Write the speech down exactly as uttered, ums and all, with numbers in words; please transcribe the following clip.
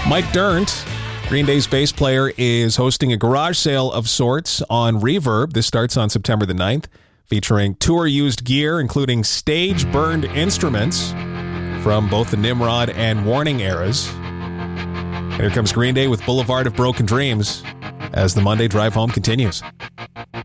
Mike Dirnt, Green Day's bass player, is hosting a garage sale of sorts on Reverb. This starts on September the ninth, featuring tour-used gear, including stage-burned instruments from both the Nimrod and Warning eras. Here comes Green Day with Boulevard of Broken Dreams as the Monday drive home continues.